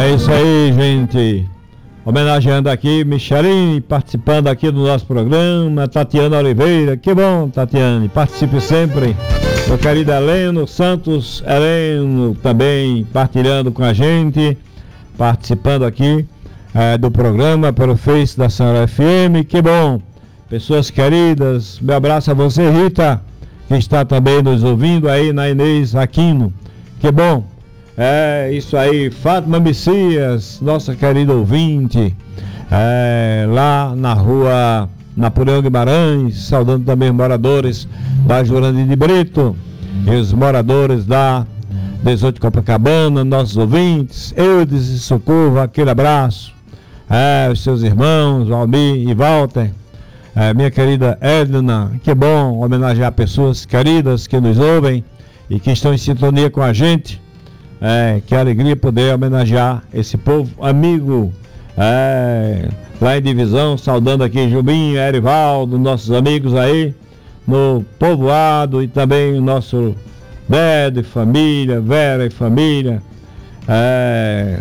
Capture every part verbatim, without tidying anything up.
É isso aí, gente. Homenageando aqui, Micheline, participando aqui do nosso programa, Tatiana Oliveira. Que bom, Tatiane, participe sempre. Meu querido Heleno Santos, Heleno também partilhando com a gente, participando aqui é, do programa pelo Face da Senhora F M. Que bom, pessoas queridas, meu abraço a você, Rita, que está também nos ouvindo aí na Inês Aquino. Que bom. É isso aí, Fátima Messias, nossa querida ouvinte, é, lá na rua Napoleão Guimarães, saudando também os moradores da Jurandir de Brito e os moradores da dezoito de Copacabana, nossos ouvintes, Eudes e Socorro, aquele abraço, é, os seus irmãos, Almir e Walter, é, minha querida Edna, que bom homenagear pessoas queridas que nos ouvem e que estão em sintonia com a gente. É, que alegria poder homenagear esse povo amigo, é, lá em Divisão, saudando aqui Jubim, Erivaldo, nossos amigos aí no povoado, e também o nosso Bedo e família, Vera e família. É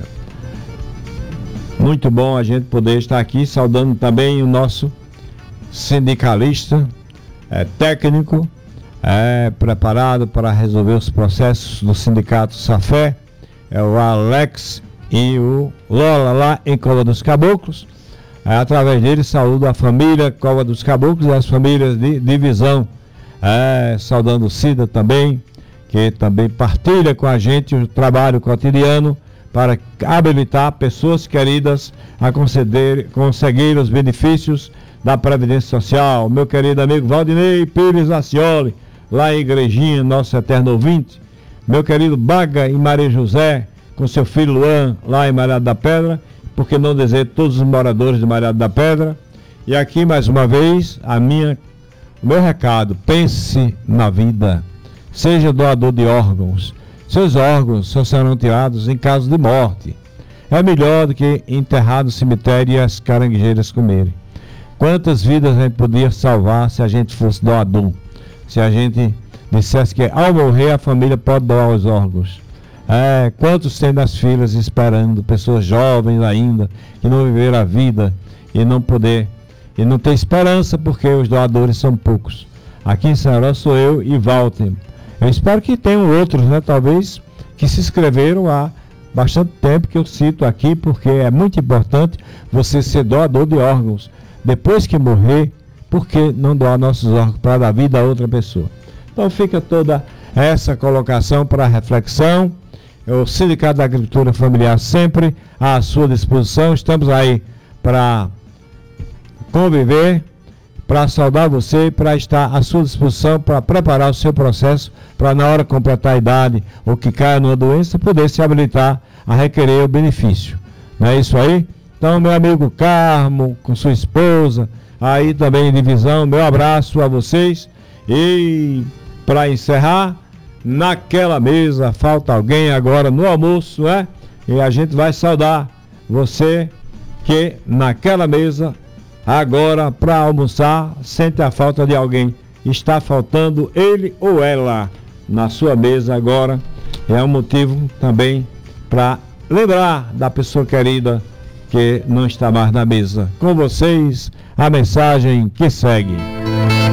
muito bom a gente poder estar aqui saudando também o nosso sindicalista, é, técnico, É, preparado para resolver os processos do sindicato Safé, é o Alex e o Lola lá em Cova dos Caboclos. É, através dele saúdo a família Cova dos Caboclos e as famílias de Divisão, é, saudando o Cida também, que também partilha com a gente o trabalho cotidiano para habilitar pessoas queridas a conceder, conseguir os benefícios da Previdência Social. Meu querido amigo Valdinei Pires Acioli, lá em Igrejinha, nosso eterno ouvinte. Meu querido Baga e Maria José, com seu filho Luan, lá em Malhado da Pedra. Por que não dizer todos os moradores de Malhado da Pedra? E aqui, mais uma vez, a minha, o meu recado: pense na vida. Seja doador de órgãos. Seus órgãos só serão tirados em caso de morte. É melhor do que enterrar no cemitério e as caranguejeiras comerem. Quantas vidas a gente podia salvar se a gente fosse doador? Se a gente dissesse que ao morrer a família pode doar os órgãos. É, quantos tem nas filas esperando, pessoas jovens ainda, que não viveram a vida e não poder, e não tem esperança porque os doadores são poucos. Aqui em Sanaró sou eu e Walter. Eu espero que tenham outros, né, talvez, que se inscreveram há bastante tempo, que eu cito aqui, porque é muito importante você ser doador de órgãos. Depois que morrer, por que não doar nossos órgãos para dar vida a outra pessoa? Então fica toda essa colocação para reflexão. O Sindicato da Agricultura Familiar sempre à sua disposição. Estamos aí para conviver, para saudar você, para estar à sua disposição, para preparar o seu processo, para na hora de completar a idade ou que caia numa doença, poder se habilitar a requerer o benefício. Não é isso aí? Então, meu amigo Carmo, com sua esposa, aí também em Divisão, meu abraço a vocês. E para encerrar, naquela mesa falta alguém agora no almoço, né? E a gente vai saudar você que naquela mesa agora para almoçar sente a falta de alguém. Está faltando ele ou ela na sua mesa agora. É um motivo também para lembrar da pessoa querida que não está mais na mesa. Com vocês, a mensagem que segue.